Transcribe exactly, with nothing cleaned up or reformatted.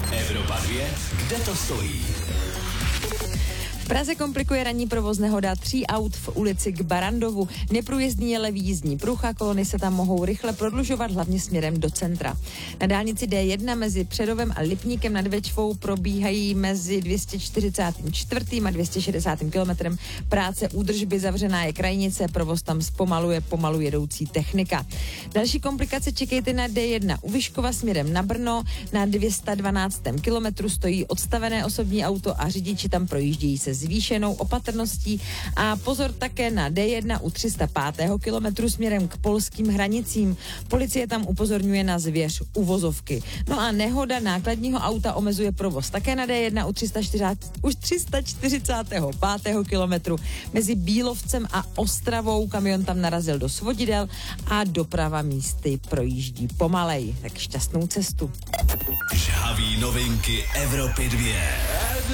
Evropa dvě, kde to stojí? V Praze komplikuje ranní provoz nehoda tří aut v ulici k Barandovu. Neprůjezdný je levý jízdní pruh a kolony se tam mohou rychle prodlužovat, hlavně směrem do centra. Na dálnici D jedna mezi Přerovem a Lipníkem nad Bečvou probíhají mezi dvě stě čtyřicátým čtvrtým a dvě stě šedesátým kilometrem práce údržby, zavřená je krajnice, provoz tam zpomaluje pomalu jedoucí technika. Další komplikace čekejte na D jedna u Vyškova směrem na Brno. Na dvě stě dvanáctém kilometru stojí odstavené osobní auto a řidiči tam projíždějí se zvýšenou opatrností a pozor také na D jedna u tři sta pátého kilometru směrem k polským hranicím. Policie tam upozorňuje na zvěř uvozovky. No a nehoda nákladního auta omezuje provoz také na D jedna u tři sta čtyřicátého, už tři sta čtyřicátého pátého kilometru mezi Bílovcem a Ostravou. Kamion tam narazil do svodidel a doprava místy projíždí pomalej. Tak šťastnou cestu. Žhaví novinky Evropy dvě.